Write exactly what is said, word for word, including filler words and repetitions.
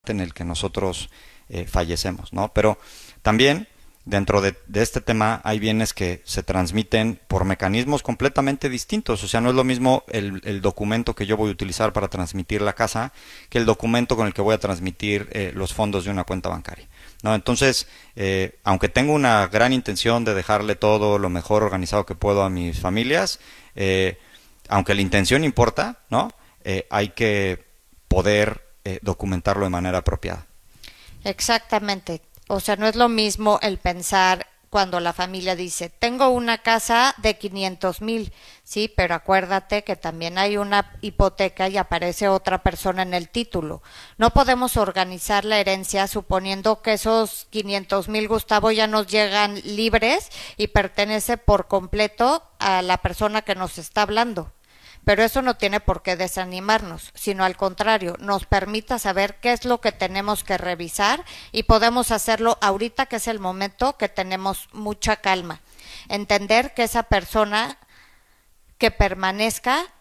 en el que nosotros eh, fallecemos, ¿no? Pero también dentro de, de este tema hay bienes que se transmiten por mecanismos completamente distintos. O sea, no es lo mismo el, el documento que yo voy a utilizar para transmitir la casa que el documento con el que voy a transmitir eh, los fondos de una cuenta bancaria, ¿no? Entonces, eh, aunque tengo una gran intención de dejarle todo lo mejor organizado que puedo a mis familias, eh, aunque la intención importa, ¿no? Eh, hay que poder eh, documentarlo de manera apropiada. Exactamente. O sea, no es lo mismo el pensar cuando la familia dice, tengo una casa de quinientos mil, sí, pero acuérdate que también hay una hipoteca y aparece otra persona en el título. No podemos organizar la herencia suponiendo que esos quinientos mil, Gustavo, ya nos llegan libres y pertenece por completo a la persona que nos está hablando. Pero eso no tiene por qué desanimarnos, sino al contrario, nos permita saber qué es lo que tenemos que revisar y podemos hacerlo ahorita que es el momento que tenemos mucha calma. Entender que esa persona que permanezca